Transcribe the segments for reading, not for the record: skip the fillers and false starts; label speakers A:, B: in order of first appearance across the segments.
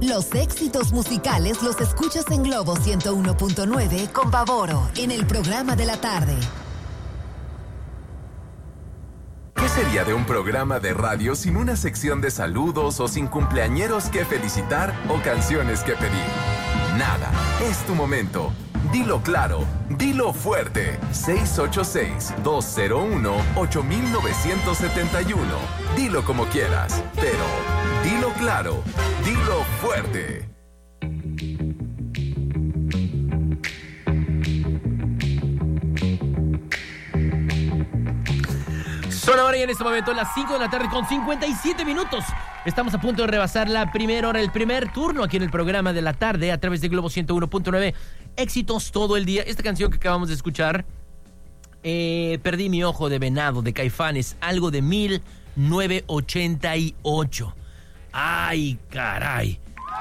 A: Los éxitos musicales los escuchas en Globo 101.9 con Baboro en el programa de la tarde.
B: ¿Qué sería de un programa de radio sin una sección de saludos o sin cumpleañeros que felicitar o canciones que pedir? Nada, es tu momento. Dilo claro, dilo fuerte. 686-201-8971. Dilo como quieras, pero dilo claro, dilo fuerte.
C: Son ahora y en este momento las 5 de la tarde con 57 minutos. Estamos a punto de rebasar la primera hora, el primer turno aquí en el programa de la tarde a través de Globo 101.9. Éxitos todo el día. Esta canción que acabamos de escuchar, Perdí mi ojo de venado, de Caifanes, algo de 1988. ¡Ay, caray!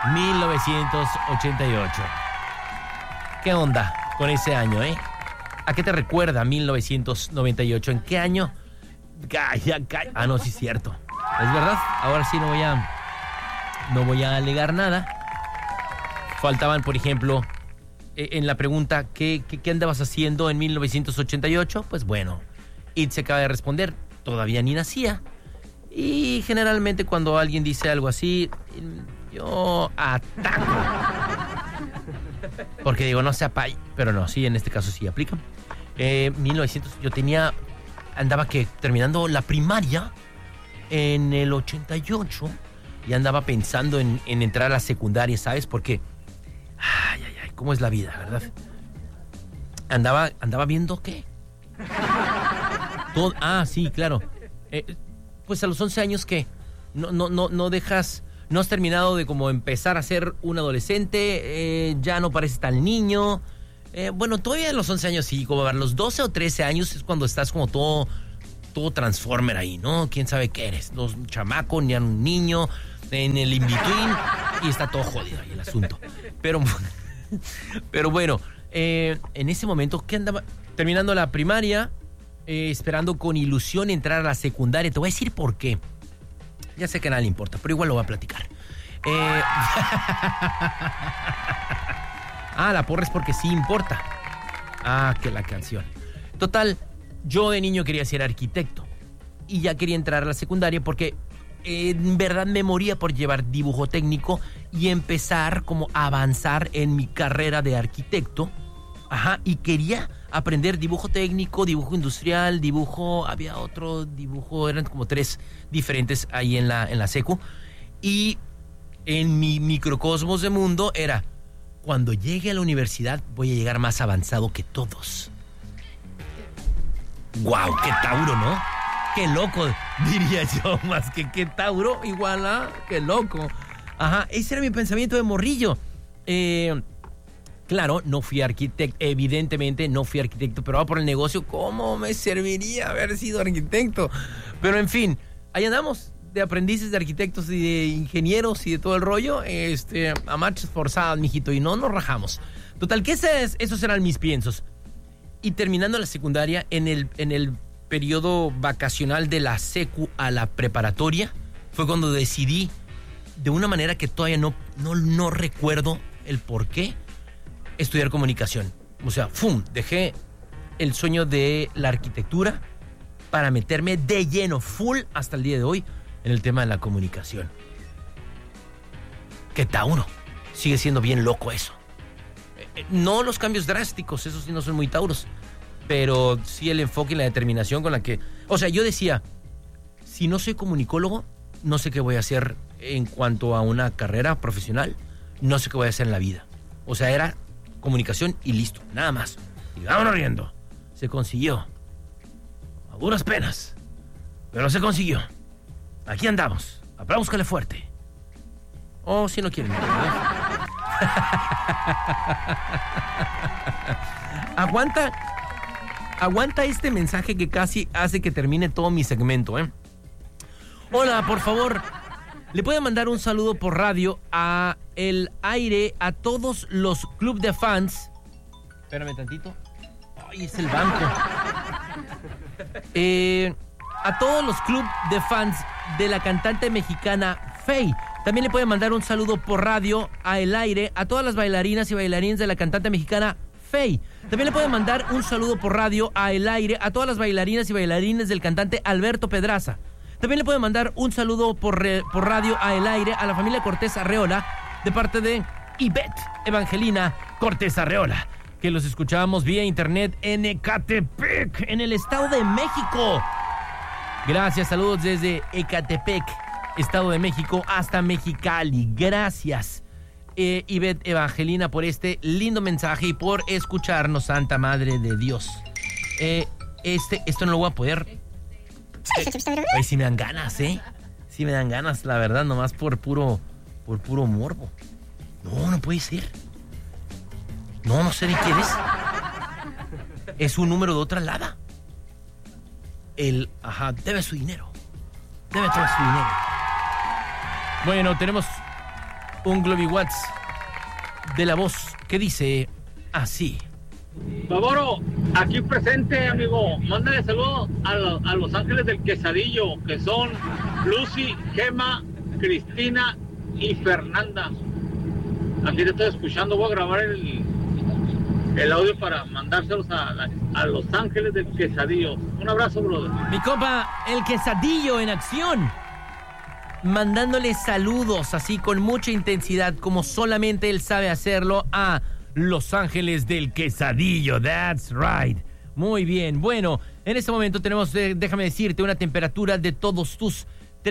C: 1988. ¿Qué onda con ese año, ¿A qué te recuerda 1998? ¿En qué año? Ah, no, sí es cierto. Es verdad. Ahora sí no voy a alegar nada. Faltaban, por ejemplo, en la pregunta, ¿qué andabas haciendo en 1988? Pues bueno, It se acaba de responder, todavía ni nacía. Y generalmente cuando alguien dice algo así, yo ataco. Porque digo, no sea pay, pero no, sí, en este caso sí aplica. 1900, andaba terminando la primaria en el 88 y andaba pensando en entrar a la secundaria, ¿sabes? Porque, ay, ¿cómo es la vida, verdad? Andaba viendo ¿qué? Sí, claro. Pues a los 11 años, ¿qué? No dejas, no has terminado de como empezar a ser un adolescente, ya no pareces tan niño. Bueno, todavía a los 11 años sí, como a los 12 o 13 años es cuando estás como todo transformer ahí, ¿no? ¿Quién sabe qué eres? No un chamaco, ni un niño, en el in-between, y está todo jodido ahí el asunto. Pero bueno, en ese momento, ¿qué andaba? Terminando la primaria, esperando con ilusión entrar a la secundaria. Te voy a decir por qué. Ya sé que a nadie le importa, pero igual lo voy a platicar. La porra es porque sí importa. Que la canción. Total, yo de niño quería ser arquitecto y ya quería entrar a la secundaria porque en verdad me moría por llevar dibujo técnico y empezar como a avanzar en mi carrera de arquitecto. Y quería aprender dibujo técnico, dibujo industrial, había otro dibujo, eran como 3 diferentes ahí en la secu. Y en mi microcosmos de mundo era, cuando llegue a la universidad voy a llegar más avanzado que todos. ¡Guau! ¡Qué Tauro!, ¿no? ¡Qué loco! Diría yo, más que qué Tauro, igual a qué loco. Ese era mi pensamiento de morrillo. Claro, no fui arquitecto, evidentemente no fui arquitecto, pero por el negocio, ¿cómo me serviría haber sido arquitecto? Pero en fin, ahí andamos, de aprendices de arquitectos y de ingenieros y de todo el rollo, a marchas forzadas, mijito, y no nos rajamos. Total, que esos eran mis piensos. Y terminando la secundaria, en el periodo vacacional de la secu a la preparatoria, fue cuando decidí, de una manera que todavía no recuerdo el por qué, estudiar comunicación. O sea, dejé el sueño de la arquitectura para meterme de lleno, full, hasta el día de hoy, en el tema de la comunicación. ¡Qué Tauro! Sigue siendo bien loco eso. No los cambios drásticos, esos sí no son muy tauros, pero sí el enfoque y la determinación con la que... O sea, yo decía, si no soy comunicólogo, no sé qué voy a hacer en cuanto a una carrera profesional, no sé qué voy a hacer en la vida. O sea, era comunicación y listo, nada más. Y vámonos riendo. Se consiguió. A duras penas, pero se consiguió. Aquí andamos. Apláuscale fuerte. Si no quieren. Aguanta este mensaje que casi hace que termine todo mi segmento, Hola, por favor, ¿le puede mandar un saludo por radio a el aire a todos los club de fans? Espérame tantito. Ay, es el banco. A todos los club de fans de la cantante mexicana Faye, También le puede mandar un saludo por radio a El Aire a todas las bailarinas y bailarines de la cantante mexicana Faye. También le puede mandar un saludo por radio a El Aire a todas las bailarinas y bailarines del cantante Alberto Pedraza. También le puede mandar un saludo por radio a El Aire a la familia Cortés Arreola de parte de Ivette Evangelina Cortés Arreola, que los escuchábamos vía internet en Ecatepec, en el Estado de México. Gracias, saludos desde Ecatepec, Estado de México, hasta Mexicali. Gracias, Ivette Evangelina, por este lindo mensaje y por escucharnos, Santa Madre de Dios. Esto no lo voy a poder. Ay, sí me dan ganas, ¿eh? Sí me dan ganas, la verdad, nomás por puro morbo. No puede ser. No sé de quién es. Es un número de otra lada. Debe su dinero. Debe todo su dinero. Bueno, tenemos un Globy Watts de La Voz que dice así.
D: Baboro, aquí presente, amigo. Mándale saludos a Los Ángeles del Quesadillo, que son Lucy, Gema, Cristina y Fernanda. Aquí te estoy escuchando. Voy a grabar el audio para mandárselos a Los Ángeles del Quesadillo. Un abrazo, brother.
C: Mi compa, el Quesadillo en acción, mandándole saludos así con mucha intensidad, como solamente él sabe hacerlo, a Los Ángeles del Quesadillo. That's right. Muy bien. Bueno, en este momento tenemos, déjame decirte, una temperatura de todos tus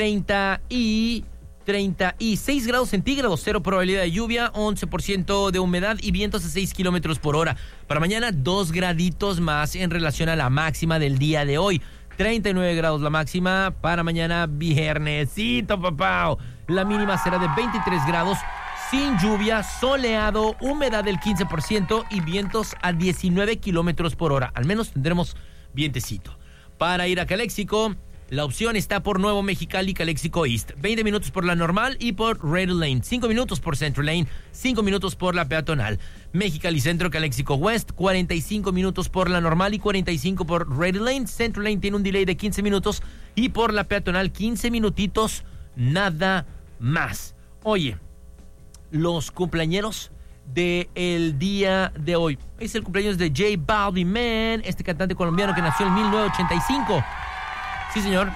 C: 36 grados centígrados, 0 probabilidad de lluvia, 11% de humedad y vientos a 6 kilómetros por hora. Para mañana, 2 graditos más en relación a la máxima del día de hoy. 39 grados la máxima para mañana viernesito, papá. La mínima será de 23 grados, sin lluvia, soleado, humedad del 15% y vientos a 19 kilómetros por hora. Al menos tendremos vientecito. Para ir a Calexico, la opción está por Nuevo Mexicali, Calexico East. 20 minutos por la normal y por Red Lane. 5 minutos por Central Lane. 5 minutos por la peatonal. Mexicali Centro, Calexico West. 45 minutos por la normal y 45 por Red Lane. Central Lane tiene un delay de 15 minutos. Y por la peatonal, 15 minutitos, nada más. Oye, los cumpleañeros del día de hoy. Es el cumpleaños de J Balvin, man. Este cantante colombiano que nació en 1985. Sí, señor.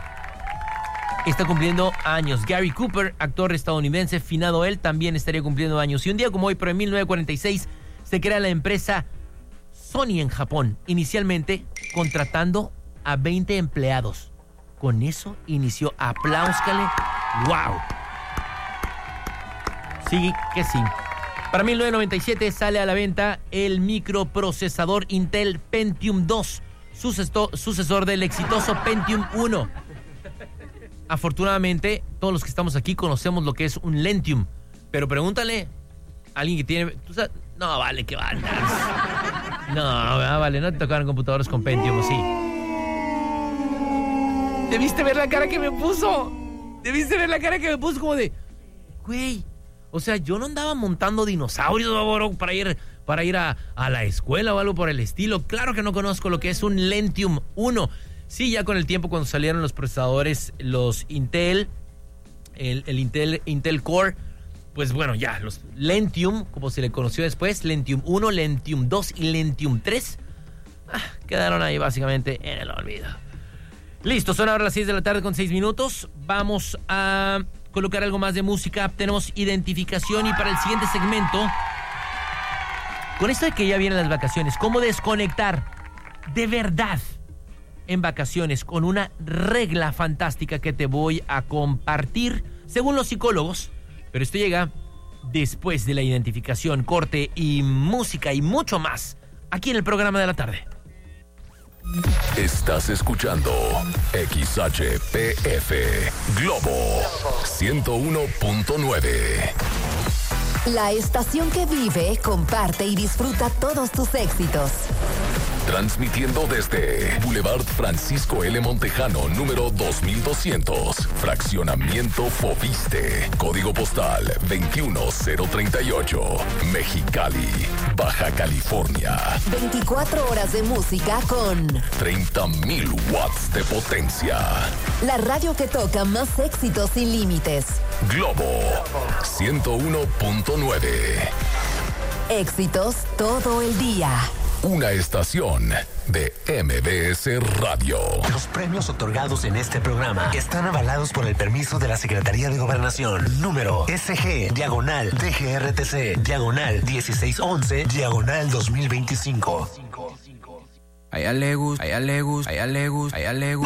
C: Está cumpliendo años. Gary Cooper, actor estadounidense, finado él, también estaría cumpliendo años. Y un día como hoy, pero en 1946, se crea la empresa Sony en Japón, inicialmente contratando a 20 empleados. Con eso inició. Apláuscale. ¡Wow! Sí, que sí. Para 1997 sale a la venta el microprocesador Intel Pentium 2, sucesor del exitoso Pentium 1. Afortunadamente, todos los que estamos aquí conocemos lo que es un Lentium, pero pregúntale a alguien que tiene... ¿tú sabes? No, vale, que van. No, vale, no te tocaron computadores con Pentium, ¿sí? Debiste ver la cara que me puso. Como de... Güey, o sea, yo no andaba montando dinosaurios, baboro, para ir a la escuela o algo por el estilo. Claro que no conozco lo que es un Lentium 1. Sí, ya con el tiempo, cuando salieron los procesadores, los Intel, el Intel Core, pues bueno, ya, los Lentium, como se le conoció después, Lentium 1, Lentium 2 y Lentium 3, quedaron ahí básicamente en el olvido. Listo, son ahora las 6 de la tarde con 6 minutos. Vamos a colocar algo más de música. Tenemos identificación y para el siguiente segmento, con esto de que ya vienen las vacaciones, ¿cómo desconectar de verdad en vacaciones? Con una regla fantástica que te voy a compartir, según los psicólogos. Pero esto llega después de la identificación, corte y música y mucho más, aquí en el programa de la tarde.
B: Estás escuchando XHPF Globo 101.9.
A: La estación que vive, comparte y disfruta todos tus éxitos.
B: Transmitiendo desde Boulevard Francisco L. Montejano, número 2200. Fraccionamiento Fobiste. Código postal 21038. Mexicali, Baja California.
A: 24 horas de música con
B: 30,000 watts de potencia.
A: la radio que toca más éxitos sin límites.
B: Globo 101.9.
A: Éxitos todo el día.
B: Una estación de MBS Radio.
E: Los premios otorgados en este programa están avalados por el permiso de la Secretaría de Gobernación. Número SG/DGRTC/1611/2025.
F: A ella le gusta,